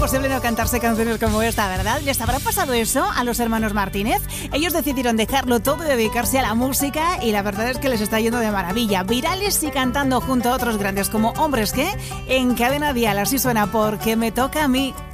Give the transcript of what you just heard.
imposible no cantarse canciones como esta, ¿verdad? ¿Les habrá pasado eso a los hermanos Martínez? Ellos decidieron dejarlo todo y dedicarse a la música y la verdad es que les está yendo de maravilla. Virales y cantando junto a otros grandes como Hombres G en Cadena Dial. Así suena Porque me toca a mí.